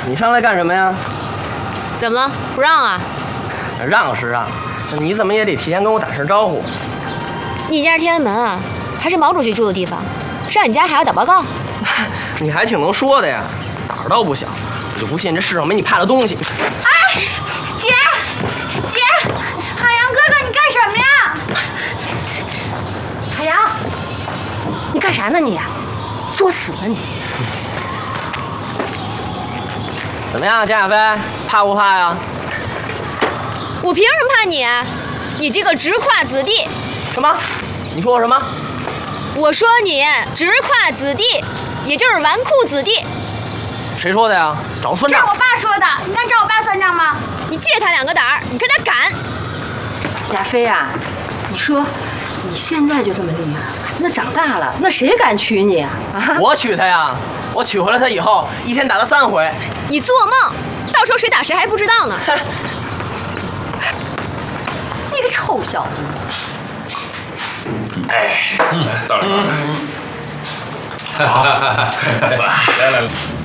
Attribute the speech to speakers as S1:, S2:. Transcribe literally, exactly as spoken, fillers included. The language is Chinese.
S1: 你上来干什么呀？
S2: 怎么了？不让啊？
S1: 让是让，你怎么也得提前跟我打声招呼。
S2: 你家是天安门啊，还是毛主席住的地方？上你家还要打报告？
S1: 你还挺能说的呀，胆儿倒不小。我就不信这世上没你怕的东西。
S3: 哎，姐，姐，海洋哥哥，你干什么呀？海洋，你干啥呢你？作死呢你！
S1: 怎么样，江亚飞，怕不怕呀？
S2: 我凭什么怕你啊？你这个直跨子弟！
S1: 什么？你说我什么？
S2: 我说你直跨子弟，也就是纨绔子弟。
S1: 谁说的呀？找算账！
S3: 这是我爸说的，你敢找我爸算账吗？
S2: 你借他两个胆儿，你看他敢！
S4: 亚飞啊，你说你现在就这么厉害，那长大了，那谁敢娶你啊？啊！
S1: 我娶她呀！我娶回来她以后，一天打了三回。
S2: 你做梦！到时候谁打谁还不知道呢。
S4: 你个臭小子！
S5: 哎，嗯，到了，到了。好，来来来。